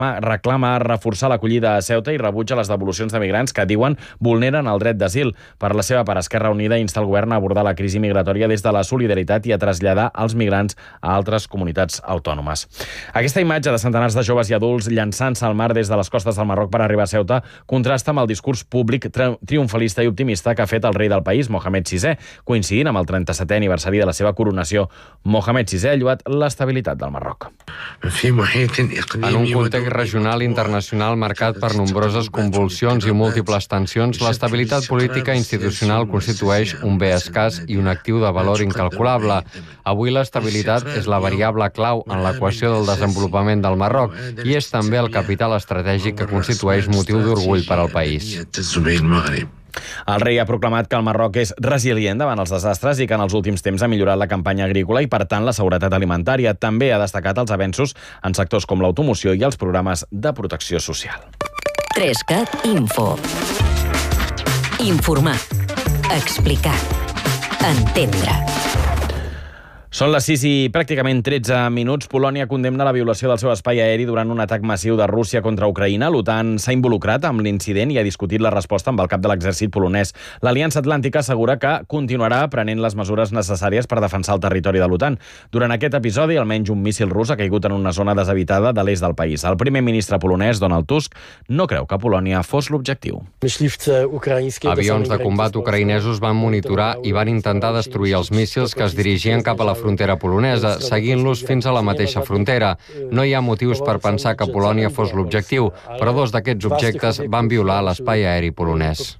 reclama reforçar l'acollida a Ceuta i rebutja les devolucions de migrants que diuen vulneren el dret d'asil. Per la seva part, Esquerra Unida insta el govern a abordar la crisi migratòria des de la solidaritat i a traslladar els migrants a altres comunitats autònomes. Aquesta imatge de centenars de joves i adults llançant-se al mar des de les costes del Marroc per arribar a Ceuta contrasta amb el discurs públic triomfalista i optimista que ha fet el rei del país, Mohamed VI, coincidint amb el 37è aniversari de la seva coronació. Mohamed VI ha lloat l'estabilitat del Marroc. En un context regional i internacional marcat per nombroses convulsions i múltiples tensions, l'estabilitat política i institucional constitueix un bé escàs i un actiu de valor incalculable. Avui l'estabilitat és la variable clau en l'equació del desenvolupament del Marroc i és també el capital estratègic que constitueix motiu d'orgull per al país. El rei ha proclamat que el Marroc és resilient davant els desastres i que en els últims temps ha millorat la campanya agrícola i, per tant, la seguretat alimentària. També ha destacat els avenços en sectors com l'automoció i els programes de protecció social. 3CAT Info. Informar. Explicar. Entendre. Són les 6 i pràcticament 13 minuts. Polònia condemna la violació del seu espai aeri durant un atac massiu de Rússia contra Ucraïna. L'OTAN s'ha involucrat amb l'incident i ha discutit la resposta amb el cap de l'exèrcit polonès. L'Aliança Atlàntica assegura que continuarà prenent les mesures necessàries per defensar el territori de l'OTAN. Durant aquest episodi, almenys un míssil rus ha caigut en una zona deshabitada de l'est del país. El primer ministre polonès, Donald Tusk, no creu que Polònia fos l'objectiu. Avions de combat ucraïnesos van monitorar i van intentar destruir els míssils que es dirigien cap a la frontera polonesa, seguint-los fins a la mateixa frontera. No hi ha motius per pensar que Polònia fos l'objectiu, però dos d'aquests objectes van violar l'espai aeri polonès.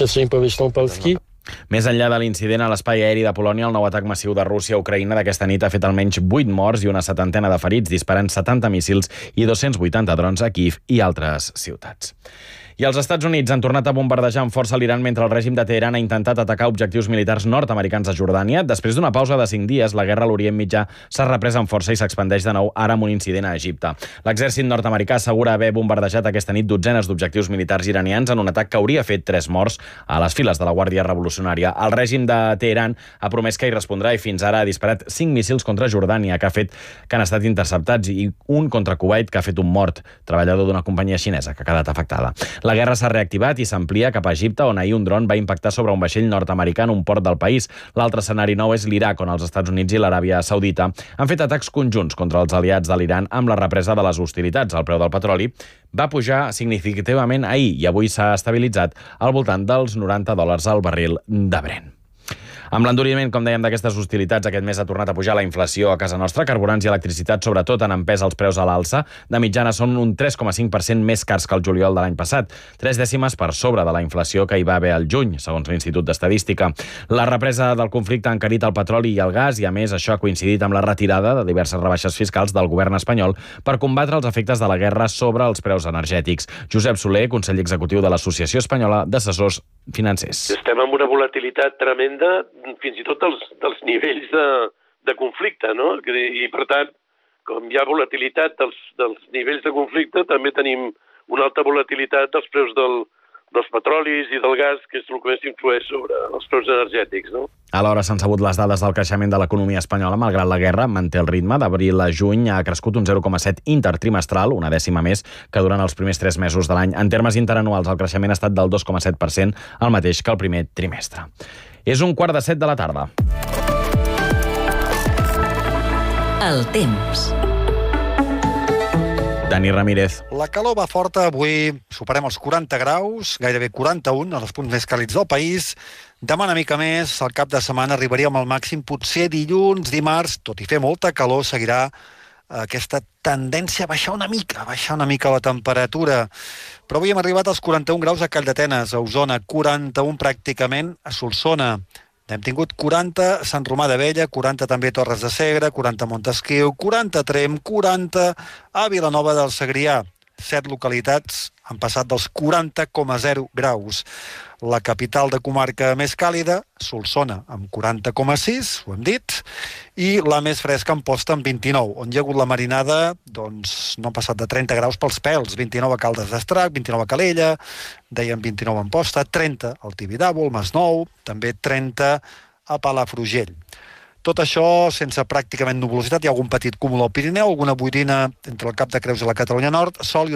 Més enllà de l'incident a l'espai aeri de Polònia, el nou atac massiu de Rússia a Ucraïna d'aquesta nit ha fet almenys 8 morts i una setantena de ferits, disparant 70 míssils i 280 drons a Kíev i altres ciutats. I els Estats Units han tornat a bombardejar amb força l'Iran mentre el règim de Teheran ha intentat atacar objectius militars nord-americans a Jordània. Després d'una pausa de 5 dies, la guerra a l'Orient Mitjà s'ha reprès amb força i s'expandeix de nou ara amb un incident a Egipte. L'exèrcit nord-americà assegura haver bombardejat aquesta nit dotzenes d'objectius militars iranians en un atac que hauria fet 3 morts a les files de la Guàrdia Revolucionària. El règim de Teheran ha promès que hi respondrà i fins ara ha disparat 5 míssils contra Jordània que han estat interceptats i un contra Kuwait que ha fet un mort, treballador d'una companyia xinesa que ha quedat afectada. La guerra s'ha reactivat i s'amplia cap a Egipte, on ahir un dron va impactar sobre un vaixell nord-americà en un port del país. L'altre escenari nou és l'Iraq, on els Estats Units i l'Aràbia Saudita han fet atacs conjunts contra els aliats de l'Iran amb la represa de les hostilitats. El preu del petroli va pujar significativament ahir i avui s'ha estabilitzat al voltant dels $90 al barril de Brent. Amb l'enduriment, com dèiem, d'aquestes hostilitats, aquest mes ha tornat a pujar la inflació a casa nostra. Carburants i electricitat, sobretot, han empès els preus a l'alça. De mitjana són un 3,5% més cars que el juliol de l'any passat, 3 dècimes per sobre de la inflació que hi va haver al juny, segons l'Institut d'Estadística. La represa del conflicte ha encarit el petroli i el gas i, a més, això ha coincidit amb la retirada de diverses rebaixes fiscals del govern espanyol per combatre els efectes de la guerra sobre els preus energètics. Josep Soler, conseller executiu de l'Associació Espanyola d'Assessors Financers. Estem amb una volatilitat tremenda, fins i tot dels nivells de conflicte, no? I, per tant, com hi ha volatilitat dels nivells de conflicte, també tenim una alta volatilitat dels preus dels petrolis i del gas, que és el que més influeix sobre els preus energètics, no? Alhora s'han sabut les dades del creixement de l'economia espanyola. Malgrat la guerra, manté el ritme. D'abril a juny ha crescut un 0,7 intertrimestral, una dècima més que durant els primers 3 mesos de l'any. En termes interanuals, el creixement ha estat del 2,7%, el mateix que el primer trimestre. És 7:15 de la tarda. El temps. Dani Ramírez. La calor va forta avui, superem els 40 graus, gairebé 41, als punts més càlids del país. Demà una mica més, al cap de setmana arribaríem al màxim, potser dilluns, dimarts, tot i fer molta calor, seguirà aquesta tendència a baixar una mica la temperatura. Però avui hem arribat als 41 graus a Calldetenes, a Osona, 41 pràcticament a Solsona. Hem tingut 40 a Sant Romà d'Abella, 40 també a Torres de Segre, 40 a Montesquieu, 40 a Tremp, 40 a Vilanova del Segrià. 7 localitats han passat dels 40,0 graus. La capital de comarca més càlida, Solsona, amb 40,6, ho hem dit, i la més fresca, Amposta, amb 29, on hi ha hagut la marinada, doncs no ha passat de 30 graus pels pèls, 29 a Caldes d'Estrac, 29 a Calella, dèiem 29 a Amposta, 30 al Tibidabo, al Masnou, també 30 a Palafrugell. Tot això sense pràcticament nuvolositat. Hi ha algun petit cúmul al Pirineu, alguna boirina entre el Cap de Creus i la Catalunya Nord, sol i